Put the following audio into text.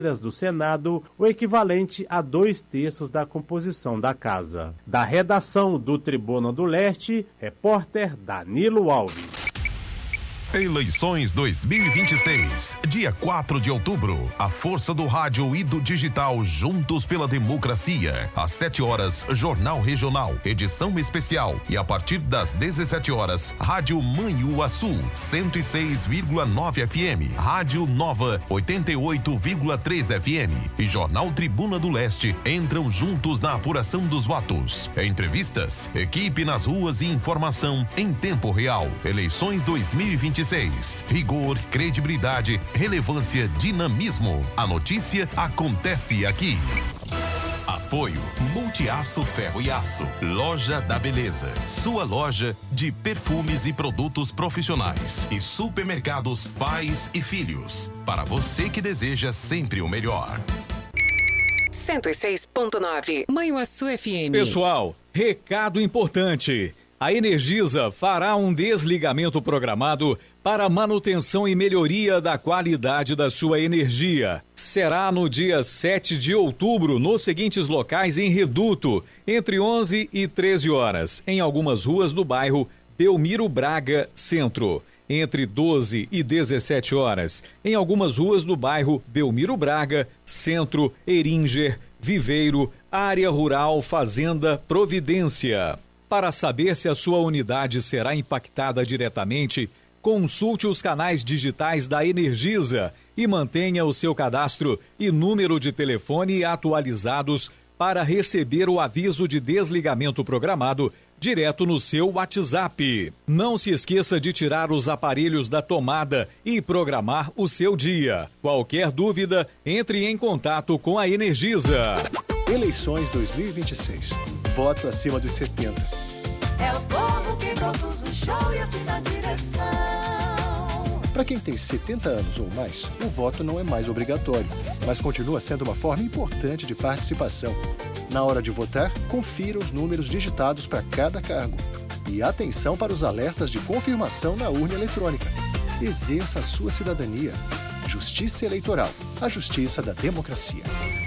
do Senado, o equivalente a 2/3 da composição da casa. Da redação do Tribuna do Leste, repórter Danilo Alves. Eleições 2026, dia 4 de outubro. A força do rádio e do digital juntos pela democracia. Às 7 horas, Jornal Regional, edição especial. E a partir das 17 horas, Rádio Manhuaçu, 106,9 FM. Rádio Nova, 88,3 FM. E Jornal Tribuna do Leste entram juntos na apuração dos votos. Entrevistas, equipe nas ruas e informação em tempo real. Eleições 2026. Rigor, credibilidade, relevância, dinamismo. A notícia acontece aqui. Apoio Multiaço Ferro e Aço. Loja da Beleza. Sua loja de perfumes e produtos profissionais. E supermercados Pais e Filhos. Para você que deseja sempre o melhor. 106.9 Manhuaçu FM. Pessoal, recado importante. A Energisa fará um desligamento programado para manutenção e melhoria da qualidade da sua energia. Será no dia 7 de outubro, nos seguintes locais em Reduto, entre 11 e 13 horas, em algumas ruas do bairro Belmiro Braga Centro. Entre 12 e 17 horas, em algumas ruas do bairro Belmiro Braga, Centro, Eringer, Viveiro, Área Rural, Fazenda, Providência. Para saber se a sua unidade será impactada diretamente, consulte os canais digitais da Energisa e mantenha o seu cadastro e número de telefone atualizados para receber o aviso de desligamento programado direto no seu WhatsApp. Não se esqueça de tirar os aparelhos da tomada e programar o seu dia. Qualquer dúvida, entre em contato com a Energisa. Eleições 2026. Voto acima dos 70. É o povo que produz o show e assim na direção. Para quem tem 70 anos ou mais, o voto não é mais obrigatório, mas continua sendo uma forma importante de participação. Na hora de votar, confira os números digitados para cada cargo. E atenção para os alertas de confirmação na urna eletrônica. Exerça a sua cidadania. Justiça Eleitoral, a justiça da democracia.